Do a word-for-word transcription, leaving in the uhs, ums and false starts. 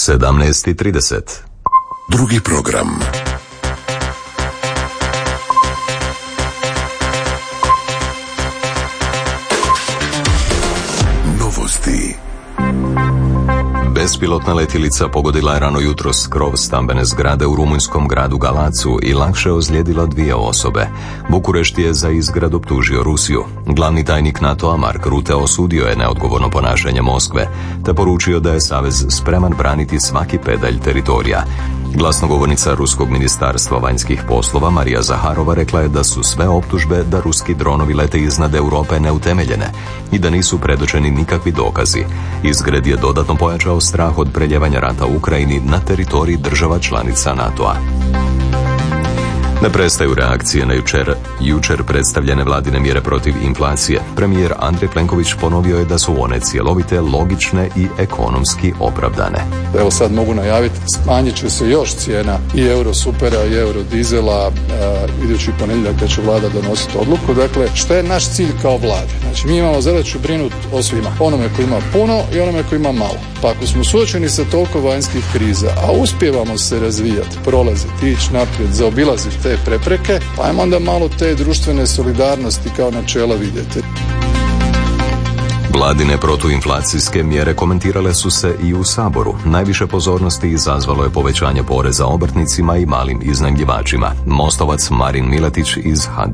sedamnaest i trideset. Drugi program. Novosti. Bespilotna letjelica pogodila je rano jutros krov stambene zgrade u rumunjskom gradu Galacu i lakše ozlijedila dvije osobe. Bukurešt je za izgrad optužio Rusiju. Glavni tajnik NATO-a Mark Rutte osudio je neodgovorno ponašanje Moskve, te poručio da je savez spreman braniti svaki pedalj teritorija. Glasnogovornica Ruskog ministarstva vanjskih poslova Marija Zaharova rekla je da su sve optužbe da ruski dronovi lete iznad Europe neutemeljene i da nisu predočeni nikakvi dokazi. Izgred je dodatno pojačao strah od preljevanja rata u Ukrajini na teritoriji država članica NATO-a. Ne prestaju reakcije na jučer, jučer predstavljene vladine mjere protiv inflacije. Premijer Andrej Plenković ponovio je da su one cjelovite, logične i ekonomski opravdane. Evo sad mogu najaviti, smanjit će se još cijena i Eurosupera i Eurodizela, uh, idući ponedjeljak kad će vlada donositi odluku. Dakle, šta je naš cilj kao vlade? Znači, mi imamo zadaću brinuti o svima. Onome koji ima puno i onome koji ima malo. Pa ako smo suočeni sa toliko vanjskih kriza, a uspijevamo se razvijati, prolaziti, ići naprijed, zaobilaziti te prepreke, pa ajmo onda malo te društvene solidarnosti kao načela vidjeti. Vladine protuinflacijske mjere komentirale su se i u Saboru. Najviše pozornosti izazvalo je povećanje poreza obrtnicima i malim iznajmljivačima. Mostovac Marin Miletić iz H D